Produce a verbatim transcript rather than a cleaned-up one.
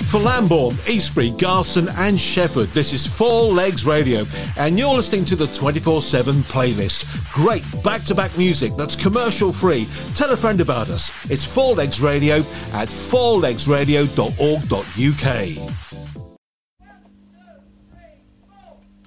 For Lambourne, Eastbury, Garston and Shefford, this is Four Legs Radio, and you're listening to the twenty-four seven playlist. Great back-to-back music that's commercial-free. Tell a friend about us. It's Four Legs Radio at four legs radio dot org dot uk.